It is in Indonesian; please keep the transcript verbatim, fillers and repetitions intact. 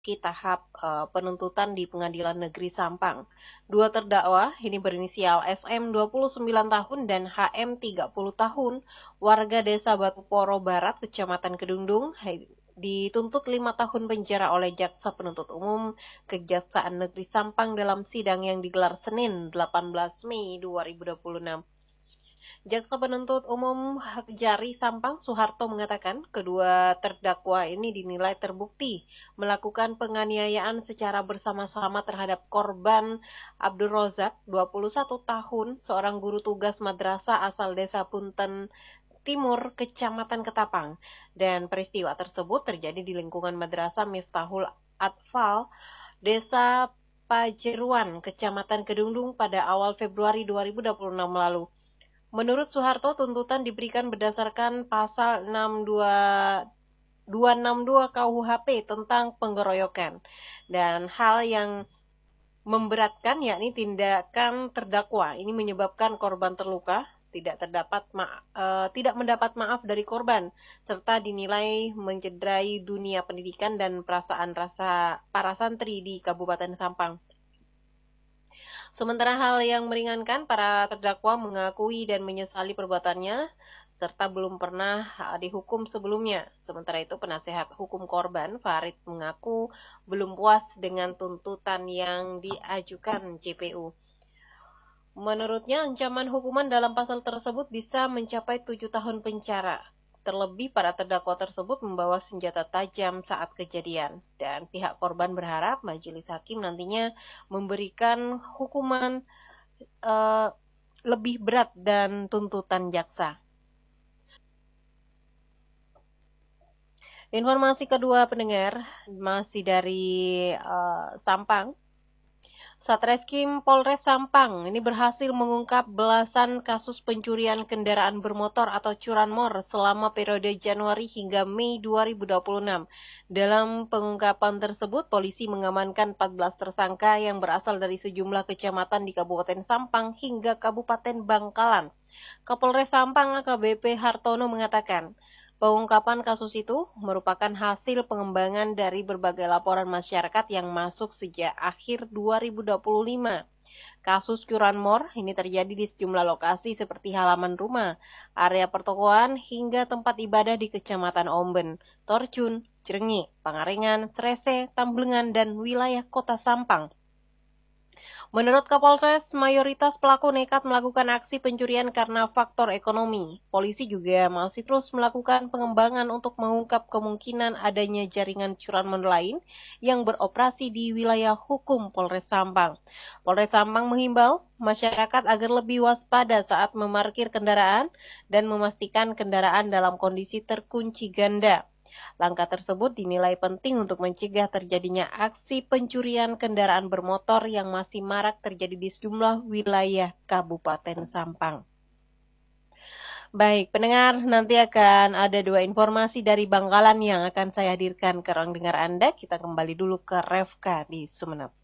tahap uh, penuntutan di Pengadilan Negeri Sampang. Dua terdakwa, ini berinisial S M dua puluh sembilan tahun dan H M tiga puluh tahun, warga desa Batuporo Barat, Kecamatan Kedungdung, dituntut lima tahun penjara oleh Jaksa Penuntut Umum Kejaksaan Negeri Sampang dalam sidang yang digelar Senin delapan belas Mei dua ribu dua puluh enam. Jaksa Penuntut Umum Jari Sampang Soeharto mengatakan kedua terdakwa ini dinilai terbukti melakukan penganiayaan secara bersama-sama terhadap korban Abdul Rozak, dua puluh satu tahun, seorang guru tugas madrasah asal desa Punten Timur, Kecamatan Ketapang. Dan peristiwa tersebut terjadi di lingkungan Madrasah Miftahul Atfal, Desa Pajeruan, Kecamatan Kedungdung pada awal Februari dua ribu dua puluh enam lalu. Menurut Soeharto, tuntutan diberikan berdasarkan pasal enam dua dua enam dua K U H P tentang penggeroyokan dan hal yang memberatkan yakni tindakan terdakwa ini menyebabkan korban terluka, tidak terdapat ma uh, tidak mendapat maaf dari korban serta dinilai mencederai dunia pendidikan dan perasaan rasa para santri di Kabupaten Sampang. Sementara hal yang meringankan, para terdakwa mengakui dan menyesali perbuatannya serta belum pernah dihukum sebelumnya. Sementara itu, penasehat hukum korban Farid mengaku belum puas dengan tuntutan yang diajukan J P U. Menurutnya, ancaman hukuman dalam pasal tersebut bisa mencapai tujuh tahun penjara. Terlebih para terdakwa tersebut membawa senjata tajam saat kejadian. Dan pihak korban berharap majelis hakim nantinya memberikan hukuman uh, lebih berat dan tuntutan jaksa. Informasi kedua pendengar masih dari uh, Sampang. Satreskrim Polres Sampang ini berhasil mengungkap belasan kasus pencurian kendaraan bermotor atau curanmor selama periode Januari hingga Mei dua ribu dua puluh enam. Dalam pengungkapan tersebut, polisi mengamankan empat belas tersangka yang berasal dari sejumlah kecamatan di Kabupaten Sampang hingga Kabupaten Bangkalan. Kapolres Sampang A K B P Hartono mengatakan, pengungkapan kasus itu merupakan hasil pengembangan dari berbagai laporan masyarakat yang masuk sejak akhir dua ribu dua puluh lima. Kasus curanmor ini terjadi di sejumlah lokasi seperti halaman rumah, area pertokoan, hingga tempat ibadah di Kecamatan Omben, Torjun, Cirenyi, Pangaringan, Srese, Tamblengan, dan wilayah Kota Sampang. Menurut Kapolres, mayoritas pelaku nekat melakukan aksi pencurian karena faktor ekonomi. Polisi juga masih terus melakukan pengembangan untuk mengungkap kemungkinan adanya jaringan curanmor lain yang beroperasi di wilayah hukum Polres Sampang. Polres Sampang menghimbau masyarakat agar lebih waspada saat memarkir kendaraan dan memastikan kendaraan dalam kondisi terkunci ganda. Langkah tersebut dinilai penting untuk mencegah terjadinya aksi pencurian kendaraan bermotor yang masih marak terjadi di sejumlah wilayah Kabupaten Sampang. Baik, pendengar, nanti akan ada dua informasi dari Bangkalan yang akan saya hadirkan ke ruang dengar Anda. Kita kembali dulu ke Revka di Sumeneb.